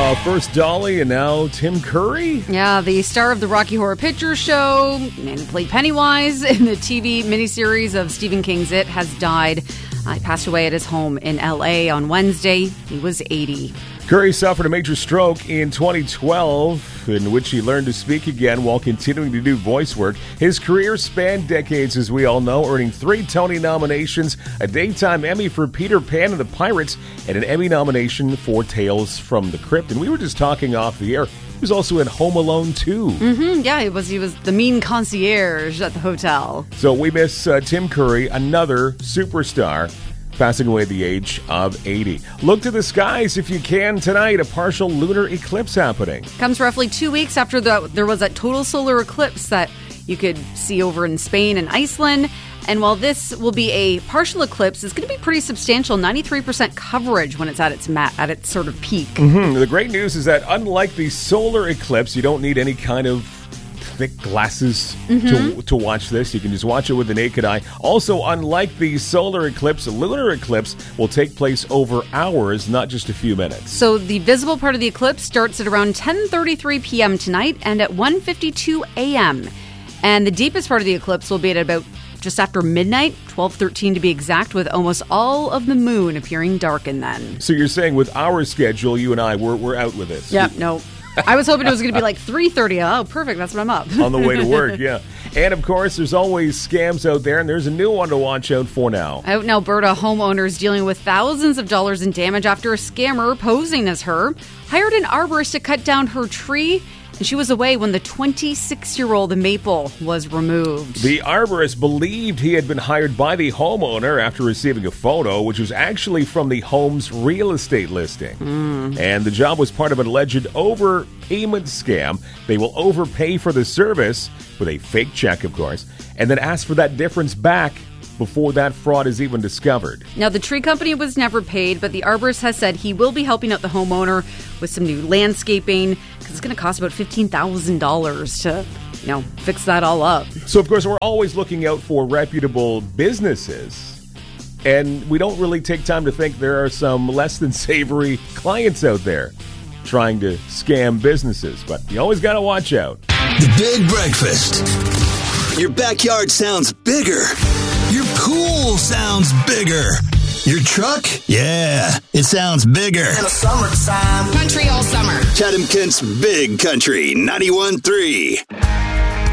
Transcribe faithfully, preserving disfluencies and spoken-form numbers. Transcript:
Uh, first Dolly and now Tim Curry. Yeah, the star of the Rocky Horror Picture Show and played Pennywise in the T V miniseries of Stephen King's It has died. Uh, he passed away at his home in L A on Wednesday. He was eighty. Curry suffered a major stroke in twenty twelve, in which he learned to speak again while continuing to do voice work. His career spanned decades, as we all know, earning three Tony nominations, a Daytime Emmy for Peter Pan and the Pirates, and an Emmy nomination for Tales from the Crypt. And we were just talking off the air. He was also in Home Alone two. Mm-hmm, yeah, he was, he was the mean concierge at the hotel. So we miss uh, Tim Curry, another superstar, passing away at the age of eighty. Look to the skies if you can tonight. A partial lunar eclipse happening. Comes roughly two weeks after the, there was that total solar eclipse that you could see over in Spain and Iceland. And while this will be a partial eclipse, it's going to be pretty substantial, ninety-three percent coverage when it's at its mat, at its sort of peak. Mm-hmm. The great news is that unlike the solar eclipse, you don't need any kind of thick glasses mm-hmm. to, to watch this. You can just watch it with the naked eye. Also, unlike the solar eclipse, a lunar eclipse will take place over hours, not just a few minutes. So the visible part of the eclipse starts at around ten thirty-three p.m. tonight and at one fifty-two a.m. And the deepest part of the eclipse will be at about just after midnight, twelve thirteen to be exact, with almost all of the moon appearing darkened then. So you're saying with our schedule, you and I, we're, we're out with this. Yep, no. I was hoping it was going to be like three thirty. Oh, perfect. That's when I'm up. On the way to work, yeah. And, of course, there's always scams out there, and there's a new one to watch out for now. Out in Alberta, homeowners dealing with thousands of dollars in damage after a scammer posing as her hired an arborist to cut down her tree, and she was away when the twenty-six-year-old maple was removed. The arborist believed he had been hired by the homeowner after receiving a photo, which was actually from the home's real estate listing. Mm. And the job was part of an alleged overpayment scam. They will overpay for the service with a fake check, of course, and then ask for that difference back before that fraud is even discovered. Now, the tree company was never paid, but the arborist has said he will be helping out the homeowner with some new landscaping because it's going to cost about fifteen thousand dollars to, you know, fix that all up. So, of course, we're always looking out for reputable businesses, and we don't really take time to think there are some less than savory clients out there trying to scam businesses, but you always got to watch out. The Big Breakfast. Your backyard sounds bigger. Your pool sounds bigger. Your truck? Yeah, it sounds bigger. In the summertime. Country all summer. Chatham Kent's Big Country ninety-one point three.